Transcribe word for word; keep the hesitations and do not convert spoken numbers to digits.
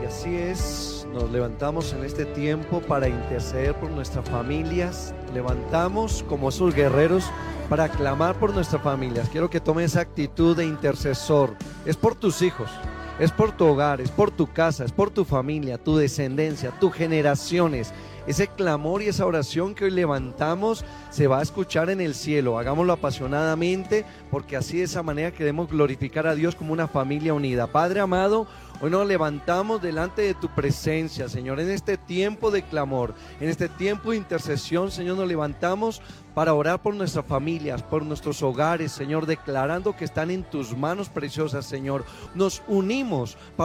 Y así es, nos levantamos en este tiempo para interceder por nuestras familias, levantamos como esos guerreros para clamar por nuestras familias. Quiero que tomes esa actitud de intercesor, es por tus hijos, es por tu hogar, es por tu casa, es por tu familia, tu descendencia, tus generaciones. Ese clamor y esa oración que hoy levantamos se va a escuchar en el cielo. Hagámoslo apasionadamente, porque así de esa manera queremos glorificar a Dios como una familia unida. Padre amado, hoy nos levantamos delante de tu presencia, Señor, en este tiempo de clamor, en este tiempo de intercesión, Señor, nos levantamos para orar por nuestras familias, por nuestros hogares, Señor, declarando que están en tus manos preciosas, Señor. Nos unimos para